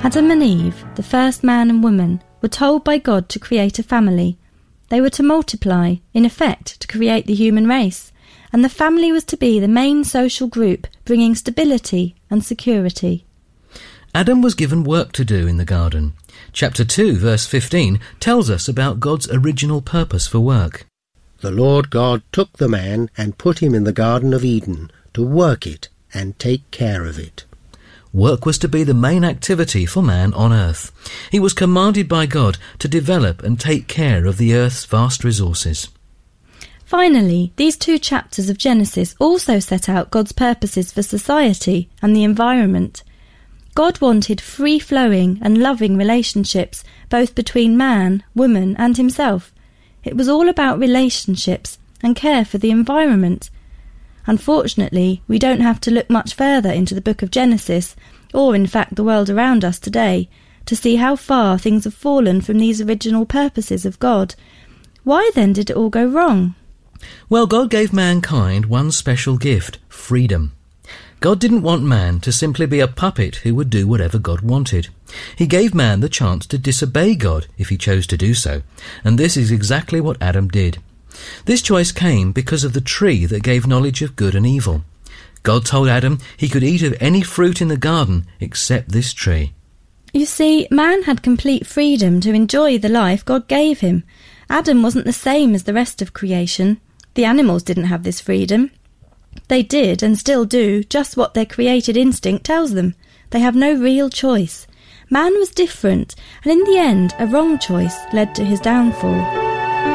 Adam and Eve, the first man and woman, were told by God to create a family. They were to multiply, in effect, to create the human race, and the family was to be the main social group, bringing stability and security. Adam was given work to do in the garden. Chapter 2, verse 15, tells us about God's original purpose for work. The Lord God took the man and put him in the Garden of Eden to work it and take care of it. Work was to be the main activity for man on earth. He was commanded by God to develop and take care of the earth's vast resources. Finally, these 2 chapters of Genesis also set out God's purposes for society and the environment. God wanted free-flowing and loving relationships, both between man, woman and himself. It was all about relationships and care for the environment. Unfortunately, we don't have to look much further into the book of Genesis, or in fact the world around us today, to see how far things have fallen from these original purposes of God. Why then did it all go wrong? Well, God gave mankind one special gift, freedom. God didn't want man to simply be a puppet who would do whatever God wanted. He gave man the chance to disobey God if he chose to do so, and this is exactly what Adam did. This choice came because of the tree that gave knowledge of good and evil. God told Adam he could eat of any fruit in the garden except this tree. You see, man had complete freedom to enjoy the life God gave him. Adam wasn't the same as the rest of creation. The animals didn't have this freedom. They did, and still do, just what their created instinct tells them. They have no real choice. Man was different, and in the end, a wrong choice led to his downfall.